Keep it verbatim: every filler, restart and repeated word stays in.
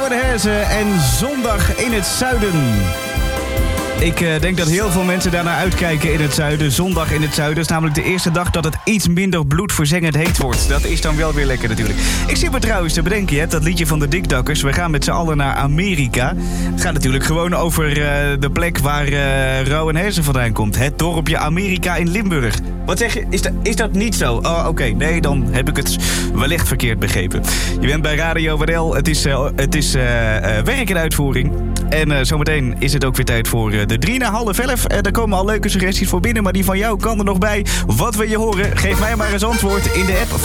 Rauw en Herzen en Zondag in het Zuiden. Ik uh, denk dat heel veel mensen daarnaar uitkijken in het zuiden. Zondag in het zuiden is namelijk de eerste dag dat het iets minder bloedverzengend heet wordt. Dat is dan wel weer lekker natuurlijk. Ik zit me trouwens te bedenken, je hebt dat liedje van de Dikdakkers. We gaan met z'n allen naar Amerika. Het gaat natuurlijk gewoon over uh, de plek waar uh, Rauw en Herzen vandaan komt. Het dorpje Amerika in Limburg. Wat zeg je? Is dat, is dat niet zo? Oh, oké. Okay. Nee, dan heb ik het wellicht verkeerd begrepen. Je bent bij Radio W L. Het is, uh, het is uh, uh, werk in uitvoering. En uh, zometeen is het ook weer tijd voor uh, de drie na half elf. Uh, daar komen al leuke suggesties voor binnen, maar die van jou kan er nog bij. Wat wil je horen? Geef mij maar eens antwoord in de app van